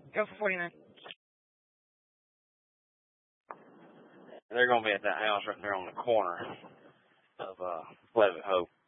Go for 49. They're going to be at that house right there on the corner of Pleasant Hope.